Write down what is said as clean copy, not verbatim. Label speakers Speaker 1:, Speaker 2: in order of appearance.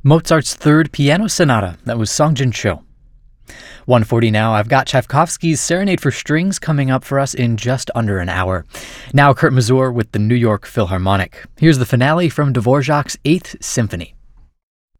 Speaker 1: Mozart's Third Piano Sonata. That was Song Jin Cho. 1:40 now. I've got Tchaikovsky's Serenade for Strings coming up for us in just under an hour. Now Kurt Masur with the New York Philharmonic. Here's the finale from Dvorak's Eighth Symphony.